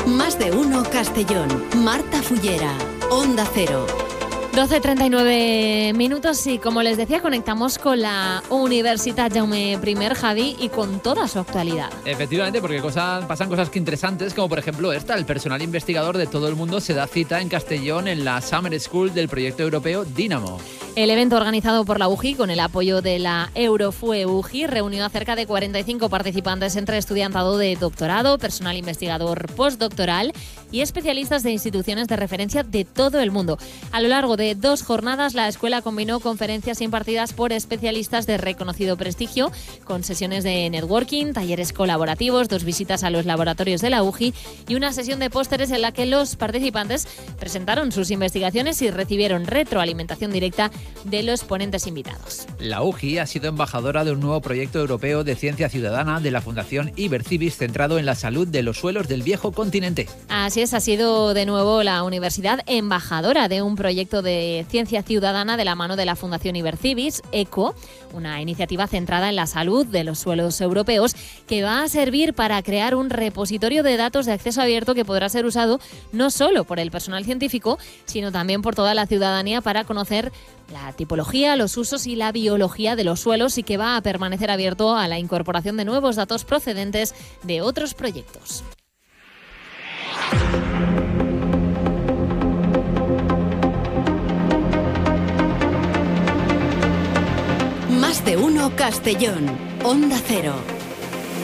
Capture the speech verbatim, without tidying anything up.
Más de uno Castellón. Marta Fullera, Onda Cero. doce treinta y nueve minutos y, como les decía, conectamos con la Universitat Jaume I, Javi, y con toda su actualidad. Efectivamente, porque cosas, pasan cosas que interesantes, como por ejemplo esta. El personal investigador de todo el mundo se da cita en Castellón en la Summer School del proyecto europeo Dynamo. El evento, organizado por la U J I con el apoyo de la Eurofue U J I, reunió a cerca de cuarenta y cinco participantes entre estudiantado de doctorado, personal investigador postdoctoral y especialistas de instituciones de referencia de todo el mundo. A lo largo de dos jornadas, la escuela combinó conferencias impartidas por especialistas de reconocido prestigio con sesiones de networking, talleres colaborativos, dos visitas a los laboratorios de la U J I y una sesión de pósteres en la que los participantes presentaron sus investigaciones y recibieron retroalimentación directa de los ponentes invitados. La U J I ha sido embajadora de un nuevo proyecto europeo de ciencia ciudadana de la Fundación Ibercivis, centrado en la salud de los suelos del viejo continente. Así es, ha sido de nuevo la universidad embajadora de un proyecto de ciencia ciudadana de la mano de la Fundación Ibercivis, ECO, una iniciativa centrada en la salud de los suelos europeos que va a servir para crear un repositorio de datos de acceso abierto que podrá ser usado no solo por el personal científico, sino también por toda la ciudadanía para conocer la tipología, los usos y la biología de los suelos, y que va a permanecer abierto a la incorporación de nuevos datos procedentes de otros proyectos. Más de uno Castellón. Onda Cero.